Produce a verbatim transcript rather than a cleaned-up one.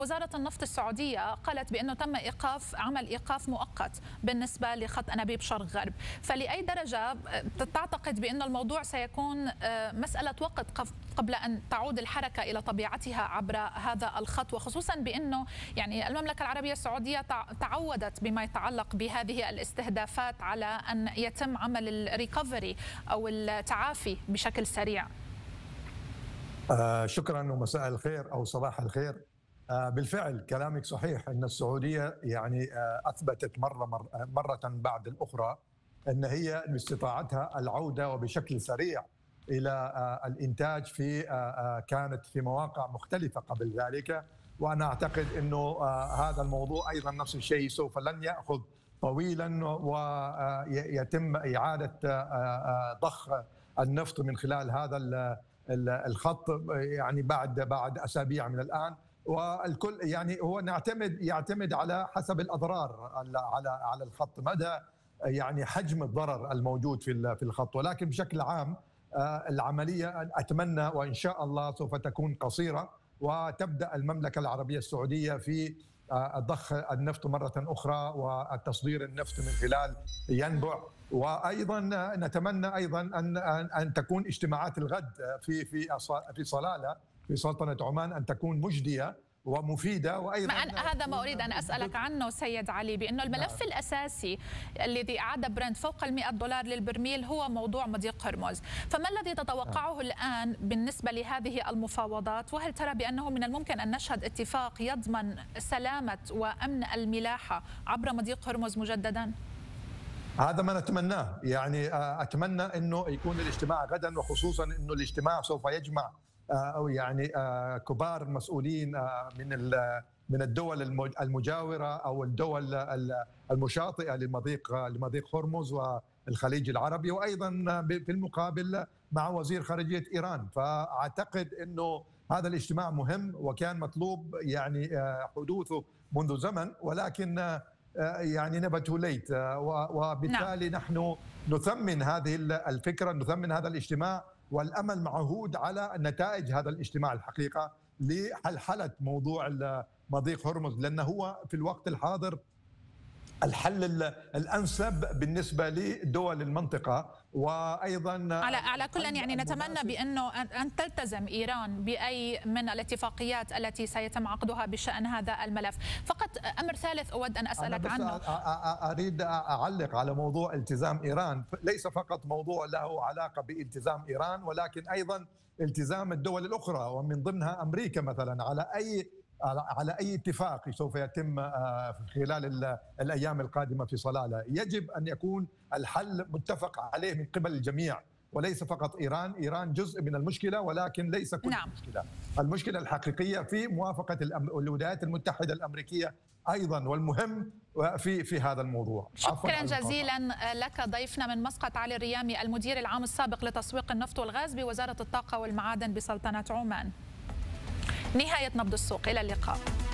وزارة النفط السعودية قالت بأنه تم إيقاف عمل إيقاف مؤقت بالنسبة لخط أنابيب شرق غرب، فلأي درجة تعتقد بأن الموضوع سيكون مسألة وقت قبل أن تعود الحركة إلى طبيعتها عبر هذا الخط، وخصوصا بأنه يعني المملكة العربية السعودية تعودت بما يتعلق بهذه الاستهدافات على أن يتم عمل الريكفري أو التعافي بشكل سريع؟ آه شكرا ومساء الخير أو صباح الخير. آه بالفعل كلامك صحيح أن السعودية يعني آه أثبتت مرة مر مرة بعد الأخرى أن هي باستطاعتها العودة وبشكل سريع إلى آه الإنتاج في آه آه كانت في مواقع مختلفة قبل ذلك، وأنا أعتقد أنه آه هذا الموضوع أيضا نفس الشيء سوف لن يأخذ طويلا ويتم إعادة آه ضخ النفط من خلال هذا الخط يعني بعد بعد اسابيع من الان. والكل يعني هو نعتمد يعتمد على حسب الاضرار على على الخط، مدى يعني حجم الضرر الموجود في في الخط، ولكن بشكل عام العمليه اتمنى وان شاء الله سوف تكون قصيره، وتبدا المملكه العربيه السعوديه في ضخ النفط مره اخرى والتصدير النفط من خلال ينبع. وايضا نتمنى ايضا ان ان تكون اجتماعات الغد في في في صلاله في سلطنه عمان ان تكون مجديه ومفيده. وايضا هذا ما اريد ان اسالك عنه سيد علي، بانه الملف الاساسي الذي اعاد برنت فوق ال مئة دولار للبرميل هو موضوع مضيق هرمز، فما الذي تتوقعه الان بالنسبه لهذه المفاوضات؟ وهل ترى بانه من الممكن ان نشهد اتفاق يضمن سلامه وامن الملاحه عبر مضيق هرمز مجددا؟ هذا ما نتمناه، يعني اتمنى انه يكون الاجتماع غدا، وخصوصا انه الاجتماع سوف يجمع او يعني كبار المسؤولين من من الدول المجاوره او الدول المشاطئه لمضيق لمضيق هرمز والخليج العربي، وايضا في المقابل مع وزير خارجيه ايران. فاعتقد انه هذا الاجتماع مهم وكان مطلوب يعني حدوثه منذ زمن، ولكن يعني نيفر تو ليت، وبالتالي نعم. نحن نثمن هذه الفكره، نثمن هذا الاجتماع، والامل معهود على نتائج هذا الاجتماع الحقيقه لحلحله موضوع مضيق هرمز، لانه هو في الوقت الحاضر الحل الانسب بالنسبه لدول المنطقه. وايضا على على كل يعني نتمنى بانه ان تلتزم ايران باي من الاتفاقيات التي سيتم عقدها بشان هذا الملف. فقط امر ثالث اود ان اسالك أنا عنه. اريد اعلق على موضوع التزام ايران، ليس فقط موضوع له علاقه بالتزام ايران، ولكن ايضا التزام الدول الاخرى ومن ضمنها امريكا مثلا على اي على اي اتفاق سوف يتم خلال الايام القادمه في صلاله. يجب ان يكون الحل متفق عليه من قبل الجميع وليس فقط ايران. ايران جزء من المشكله ولكن ليس كل نعم. المشكله. المشكله الحقيقيه في موافقه الولايات المتحده الامريكيه ايضا، والمهم في في هذا الموضوع. شكرا جزيلا لك ضيفنا من مسقط علي الريامي، المدير العام السابق لتسويق النفط والغاز بوزاره الطاقه والمعادن بسلطنه عمان. نهاية نبض السوق، إلى اللقاء.